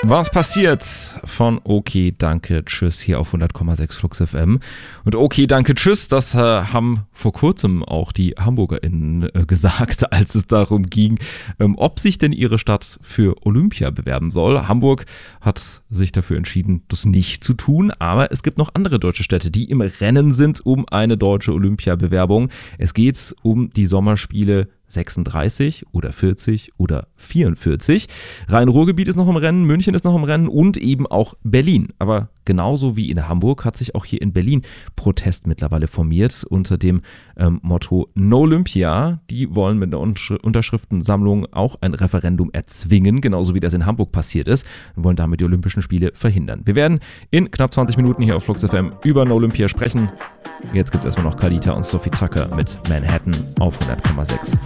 Was passiert von Okay, danke, tschüss hier auf 100,6 Flux FM. Und Okay, danke, tschüss, das haben vor kurzem auch die HamburgerInnen gesagt, als es darum ging, ob sich denn ihre Stadt für Olympia bewerben soll. Hamburg hat sich dafür entschieden, das nicht zu tun, aber es gibt noch andere deutsche Städte, die im Rennen sind um eine deutsche Olympia-Bewerbung. Es geht um die Sommerspiele 36 oder 40 oder 44. Rhein-Ruhr-Gebiet ist noch im Rennen, München ist noch im Rennen und eben auch Berlin. Aber genauso wie in Hamburg hat sich auch hier in Berlin Protest mittlerweile formiert unter dem Motto No Olympia. Die wollen mit einer Unterschriftensammlung auch ein Referendum erzwingen, genauso wie das in Hamburg passiert ist, und wollen damit die Olympischen Spiele verhindern. Wir werden in knapp 20 Minuten hier auf Flux FM über No Olympia sprechen. Jetzt gibt es erstmal noch Kalita und Sophie Tucker mit Manhattan auf 100,6.